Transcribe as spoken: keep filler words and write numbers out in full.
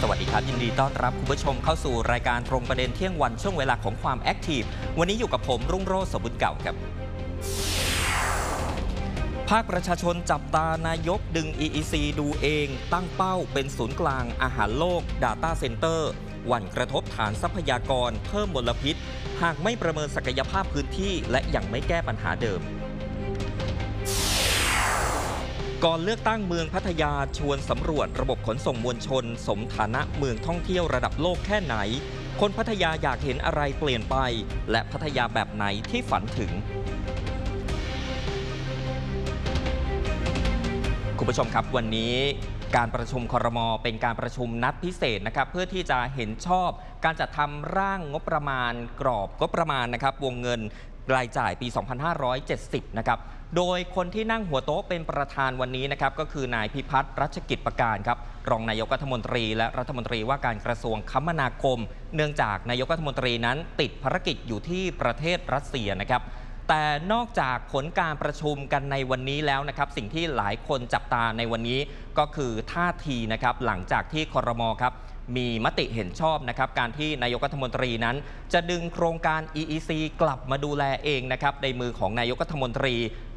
สวัสดีครับยินดีต้อนรับคุณผู้ชมเข้าสู่รายการตรงประเด็นเที่ยงวันช่วงเวลาของความแอคทีฟวันนี้อยู่กับผมรุ่งโรจน์สมบุญเก่าครับภาคประชาชนจับตานายกดึง อี อี ซี ดูเองตั้งเป้าเป็นศูนย์กลางอาหารโลก Data Center หวั่นกระทบฐานทรัพยากรเพิ่มมลพิษหากไม่ประเมินศักยภาพพื้นที่และยังไม่แก้ปัญหาเดิมก่อนเลือกตั้งเมืองพัทยาชวนสำรวจระบบขนส่งมวลชนสมฐานะเมืองท่องเที่ยวระดับโลกแค่ไหนคนพัทยาอยากเห็นอะไรเปลี่ยนไปและพัทยาแบบไหนที่ฝันถึงคุณผู้ชมครับวันนี้การประชุมครม.เป็นการประชุมนัดพิเศษนะครับเพื่อที่จะเห็นชอบการจัดทำร่างงบประมาณกรอบงบประมาณนะครับวงเงินรายจ่ายปี สองพันห้าร้อยเจ็ดสิบ นะครับโดยคนที่นั่งหัวโต๊ะเป็นประธานวันนี้นะครับก็คือนายพิพัฒน์รัชกิจประการครับรองนายกรัฐมนตรีและรัฐมนตรีว่าการกระทรวงคมนาคมเนื่องจากนายกรัฐมนตรีนั้นติดภารกิจอยู่ที่ประเทศรัสเซียนะครับแต่นอกจากผลการประชุมกันในวันนี้แล้วนะครับสิ่งที่หลายคนจับตาในวันนี้ก็คือท่าทีนะครับหลังจากที่ครม.ครับมีมติเห็นชอบนะครับการที่นายกรัฐมนตรีนั้นจะดึงโครงการ อี อี ซี กลับมาดูแลเองนะครับในมือของนายกรัฐมนตรี